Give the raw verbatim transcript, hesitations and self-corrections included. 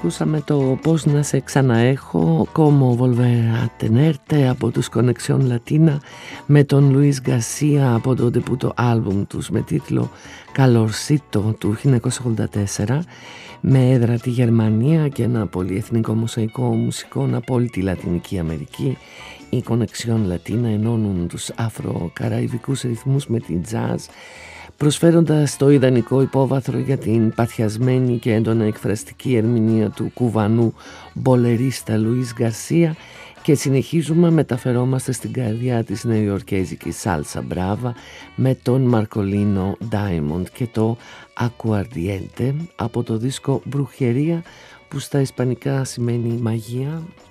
ακούσαμε το «Πώς να σε ξαναέχω», «Como volver a tenerte» από τους Conexión Latina, με τον Λουίς Γκαρσία από το ντεπούτο άλμπουμ τους με τίτλο «Calorcito» του χίλια εννιακόσια ογδόντα τέσσερα, με έδρα τη Γερμανία και ένα πολυεθνικό μοσαϊκό μουσικών από όλη τη Λατινική Αμερική. Οι Conexión Latina ενώνουν τους αφροκαραϊβικούς ρυθμούς με την jazz, προσφέροντας το ιδανικό υπόβαθρο για την παθιασμένη και έντονα εκφραστική ερμηνεία του κουβανού μπολερίστα Λουίς Γκαρσία, και συνεχίζουμε, μεταφερόμαστε στην καρδιά της νεοϊορκέζικης σάλσα μπράβα με τον Μαρκολίνο Ντάιμοντ και το Aguardiente από το δίσκο Μπρουχερία, που στα ισπανικά σημαίνει μαγεία.